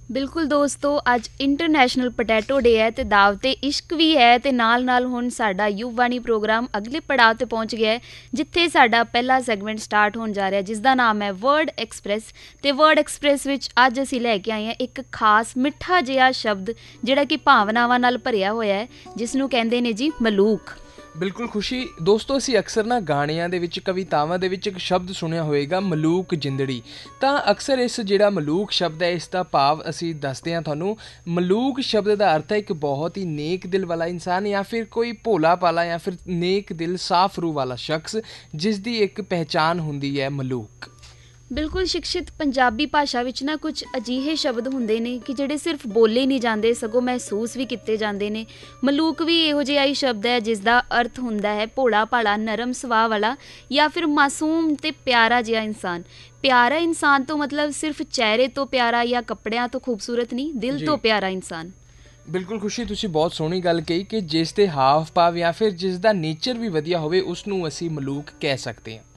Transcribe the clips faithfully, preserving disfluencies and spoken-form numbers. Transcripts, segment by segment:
बिल्कुल दोस्तों, अज international potato day है तो दावते इश्क भी है तो नाल नाल हुण साडा युववाणी प्रोग्राम अगले पड़ाव ते पहुँच गया है, जिथे साडा पहला सैगमेंट स्टार्ट होने जा रहा है जिसका नाम है वर्ड एक्सप्रैस। तो वर्ड एक्सप्रैस विच अज असीं लैके आए हैं एक खास मिठा जिहा शब्द जिहड़ा कि भावनावां नाल भरिया होया है, जिसनूं कहंदे ने जी मलूक। बिल्कुल खुशी दोस्तों, ਅਸੀਂ अक्सर ना ਗਾਣਿਆਂ ਦੇ ਵਿੱਚ ਕਵਿਤਾਵਾਂ ਦੇ ਵਿੱਚ ਇੱਕ ਸ਼ਬਦ ਸੁਣਿਆ ਹੋਵੇਗਾ ਮਲੂਕ ਜਿੰਦੜੀ। ਤਾਂ ਅਕਸਰ ਇਸ ਜਿਹੜਾ ਮਲੂਕ ਸ਼ਬਦ ਹੈ ਇਸ ਦਾ ਭਾਵ ਅਸੀਂ ਦੱਸਦੇ ਹਾਂ ਤੁਹਾਨੂੰ। ਮਲੂਕ ਸ਼ਬਦ ਦਾ ਅਰਥ ਹੈ ਇੱਕ ਬਹੁਤ ਹੀ ਨੇਕ ਦਿਲ ਵਾਲਾ ਇਨਸਾਨ ਜਾਂ ਫਿਰ ਕੋਈ ਭੋਲਾ ਭਾਲਾ ਜਾਂ ਫਿਰ ਨੇਕ ਦਿਲ ਸਾਫ रूह वाला शख्स जिस ਦੀ ਇੱਕ ਪਹਿਚਾਣ ਹੁੰਦੀ ਹੈ ਮਲੂਕ। बिल्कुल शिक्षित पंजाबी भाषा विच ना कुछ अजीहे शब्द हुंदे ने कि जिहड़े सिर्फ बोले नहीं जाते सगों महसूस भी किए जाते हैं। मलूक भी इहो जिहा ही शब्द है जिसका अर्थ हुंदा है भोला भाला नरम सुभाਅ वाला या फिर मासूम ते प्यारा जिहा इंसान। प्यारा इंसान तो मतलब सिर्फ चेहरे तो प्यारा या कपड़ियां तो खूबसूरत नहीं, दिल तो प्यारा इंसान। बिल्कुल खुशी, तुसी बहुत सोहनी गल कही कि जिस दे हाव भाव या फिर जिस दा नेचर भी वधिया होवे उसनूं असीं मलूक कह सकते हैं।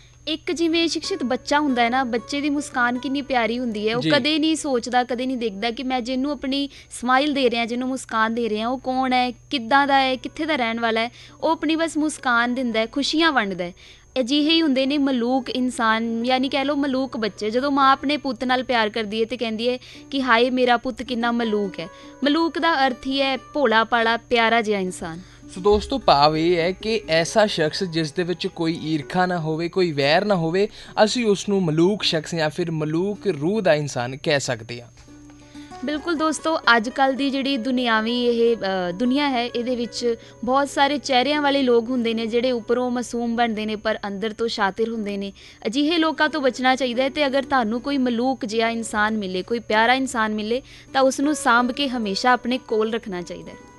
एक जिवें शिक्षित बच्चा हुंदा है ना, बच्चे की मुस्कान कितनी प्यारी हुंदी है, वो कदे नहीं सोचता कदे नहीं देखता कि मैं जिन्हों अपनी स्माइल दे रहा जिन्हों मुस्कान दे रहा वो कौन है, किद्दां दा है, कित्थे दा रहन वाला है। वो अपनी बस मुस्कान दिंदा है, खुशियां वंडदा है। अजिहे ही हुंदे ने मलूक इंसान, यानी कह लो मलूक बच्चे। जदों माँ अपने पुत्त नाल प्यार करदी है तो कहंदी है कि हाय मेरा पुत्त कितना मलूक है। मलूक का अर्थ ही है भोला भाला प्यारा जिहा इंसान। सो दोस्तों, भाव ये है कि ऐसा शख्स जिस दे विच कोई ईर्खा ना होवे, कोई वैर ना होवे, असीं उसनूं मलूक शख्स या फिर मलूक रूह दा इंसान कह सकते हैं। बिल्कुल दोस्तों, अजकल की जिहड़ी दुनियावी ये दुनिया है इहदे विच बहुत सारे चेहरिਆਂ वाले लोग हुंदे ने जिहड़े उपरों मासूम बनते हैं पर अंदर तो शातिर हुंदे ने। अजिहे लोगों तो बचना चाहिए तो अगर तुहानूं कोई मलूक जिहा इंसान मिले, कोई प्यारा इंसान मिले तो उसनूं सांभ के हमेशा अपने कोल रखना चाहिए।